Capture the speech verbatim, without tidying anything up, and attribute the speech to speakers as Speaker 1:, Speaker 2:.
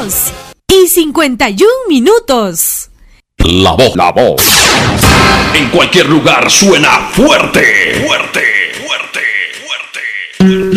Speaker 1: dos y cincuenta y un minutos.
Speaker 2: La voz, la voz. En cualquier lugar suena fuerte, fuerte, fuerte, fuerte.